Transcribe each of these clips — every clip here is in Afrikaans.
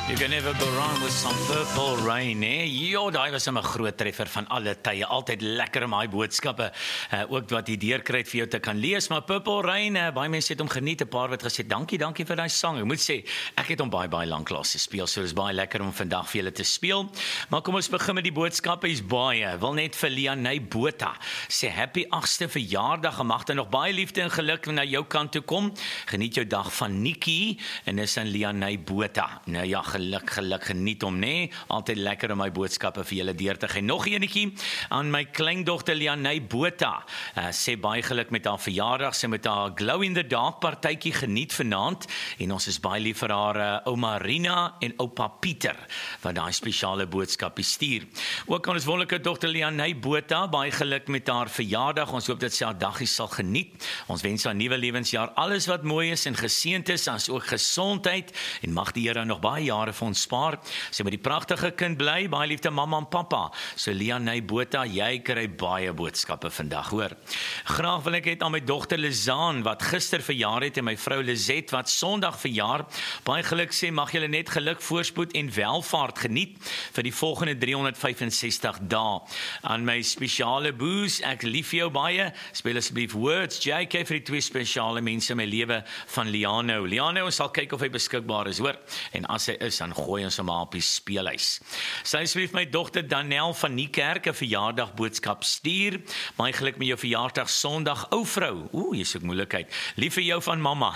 You can never go wrong with some Purple Rain, hè? Jo, daai was 'n groot treffer van alle tye. Altyd lekker om hy boodskappe ook wat jy deurkry vir jou te kan lees. Maar Purple Rain, baie mense het hom geniet. 'n Paar wat gesê, dankie vir daai sang. Ek moet sê, ek het hom baie lank laas gespeel, so dis baie lekker om vandag vir julle te speel. Maar kom ons begin met die boodskappe. Is baie. Wil net vir Lianey Botha sê happy 8ste verjaardag. En mag daar nog baie liefde en geluk na jou kant toe kom. Geniet jou dag van Nikki en dis aan Lianey Botha. Nou ja, geluk, geniet hom, nee. Altyd lekker om my boodskappe vir julle deur te gee. Nog enetjie aan my kleindogter Lianey Botha. Sê baie geluk met haar verjaardag. Sy met haar glow in the dark partytjie geniet vanaand. En ons is baie lief vir haar ouma Rina en oupa Pieter wat daai spesiale boodskapie stuur. Ook aan ons wonderlike dogter Lianey Botha, baie geluk met haar verjaardag. Ons hoop dat sy haar daggie sal geniet. Ons wens haar nuwe lewensjaar alles wat mooi is en geseënd is, as ook gesondheid en mag die Here nog baie jare vir ons spaar. Sy met die pragtige kind bly, baie liefde mamma en pappa. So Lianey Botha, jy kry baie boodskappe vandag, hoor. Graag wil ek het aan my dogter Lizaan wat gister verjaar het en my vrou Lizet wat Sondag verjaar. Baie geluk sê, mag julle net geluk, voorspoed en welvaart geniet vir die volgende 365 dae. Aan my spesiale boos, ek lief jou baie. Speel asseblief Words JK vir die twee spesiale mense in my lewe van Liano. Liano, ons sal kyk of hy beskikbaar is, hoor. En as hy is, dan gooi ons hom maar op die speelhuis. Sy asseblief my dogter Danel van Niekerk 'n verjaardag boodskap stuur. Baie geluk met jou verjaardag Sondag, ou vrou. Jy's ook moeilikheid. Lief vir jou van mamma.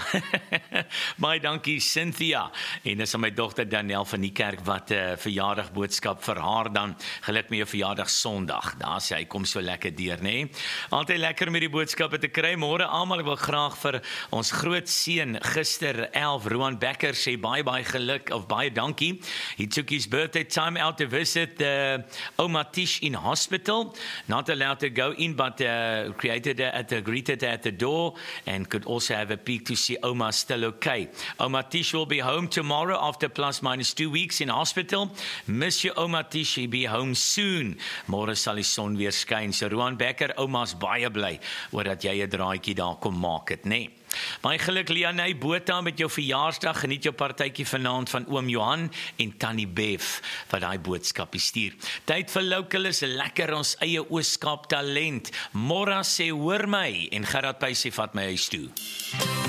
Baie dankie Cynthia. En dis aan my dogter Danel van Niekerk wat verjaardag boodskap vir haar dan. Geluk met jou verjaardag Sondag. Daar sê hy kom so lekker deur, né? Altyd lekker met die boodskappe te kry. Môre almal, ek wil graag vir ons groot seun gister 11 Roan Becker sê baie geluk of baie dankie. He took his birthday time out to visit Oma Tish in hospital. Not allowed to go in, but greeted her at the door and could also have a peek to see Oma still okay. Oma Tish will be home tomorrow after ±2 weeks in hospital. Miss you, Oma Tish, she'll be home soon. Môre sal die son weer skyn. So Roan Becker, ouma's baie bly oor dat jy 'n draaitjie daar kom maak het, nee. Baie geluk Lianey Botha met jou verjaarsdag. Geniet jou partytjie vanaand van oom Johan en tannie Bev wat daai boodskapie stuur. Tyd vir local is lekker, ons eie Ooskaap talent. Môre sê hoor my en Gerard Pey sê vat my huis toe.